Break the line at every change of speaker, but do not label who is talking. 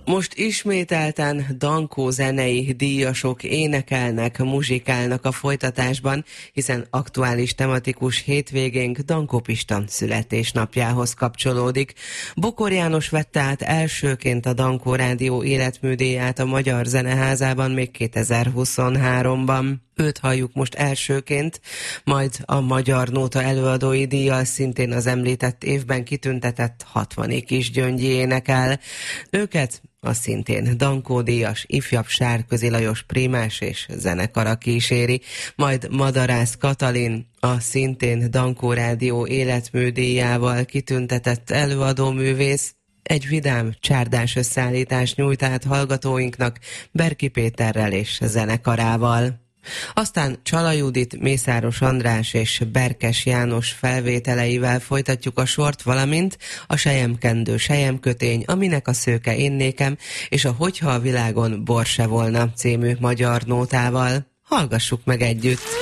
Most ismételten Dankó zenei díjasok énekelnek, muzsikálnak a folytatásban, hiszen aktuális tematikus hétvégénk Dankó Pista születésnapjához kapcsolódik. Bokor János vette át elsőként a Dankó Rádió életműdíját a Magyar Zeneházában még 2023-ban. Őt halljuk most elsőként, majd a Magyar Nóta előadói díjjal szintén az említett évben kitüntetett 60 Kisgyöngyi énekel. Őket a szintén Dankó-díjas ifjabb Sárközi Lajos prímás és zenekara kíséri, majd Madarász Katalin, a szintén Dankó Rádió életműdíjával kitüntetett előadóművész, egy vidám csárdás összeállítást nyújt át hallgatóinknak Berki Péterrel és zenekarával. Aztán Csala Judit, Mészáros András és Berkes János felvételeivel folytatjuk a sort, valamint a Selyemkendő Selyemkötény, aminek a szőke én nékem, és a Hogyha a világon bor se volna című magyar nótával. Hallgassuk meg együtt!